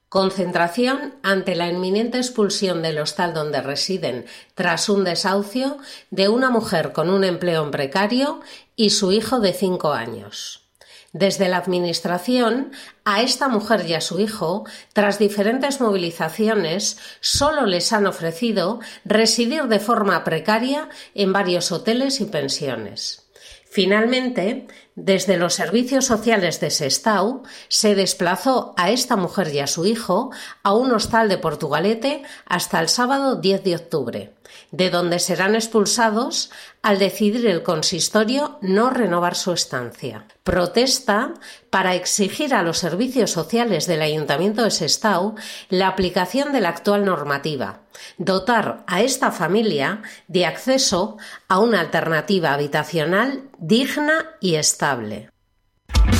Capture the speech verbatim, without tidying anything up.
Concentración ante la inminente expulsión del hostal donde residen tras un desahucio de una mujer con un empleo precario y su hijo de cinco años. Desde la Administración, a esta mujer y a su hijo, tras diferentes movilizaciones, solo les han ofrecido residir de forma precaria en varios hoteles y pensiones. Finalmente, desde los servicios sociales de Sestao, se desplazó a esta mujer y a su hijo a un hostal de Portugalete hasta el sábado diez de octubre, de donde serán expulsados al decidir el consistorio no renovar su estancia. Protesta para exigir a los servicios sociales del Ayuntamiento de Sestao la aplicación de la actual normativa, dotar a esta familia de acceso a una alternativa habitacional digna y estable.